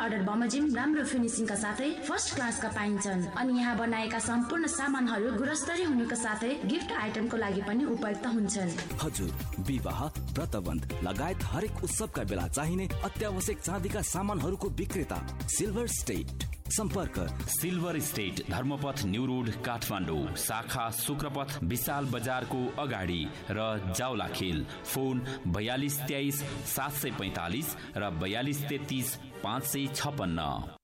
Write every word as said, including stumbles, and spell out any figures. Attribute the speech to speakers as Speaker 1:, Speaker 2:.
Speaker 1: Order बमोजिम राम्रो फिनिसिङका साथै फर्स्ट क्लासका पाइन्छन्। अनि यहाँ बनाएका सम्पूर्ण सामानहरू गुणस्तरीय हुनुका साथै गिफ्ट आइटमको लागि पनि उपयुक्त हुन्छन्।
Speaker 2: हजुर, विवाह, व्रतबन्ध लगायत हरेक उत्सवका बेला चाहिने अत्यावश्यक चाँदीका सामानहरूको विक्रेता सिल्भर स्टेट। सम्पर्क
Speaker 3: silver state, Dharmapath new road, Kathmandu. शाखा शुक्रपथ विशाल बजारको अगाडि र जाउलाखेल। फोन बयालिस तेइस सात सय पैंतालिस र बयालिस तेत्तिस पाँच सय छपन्न।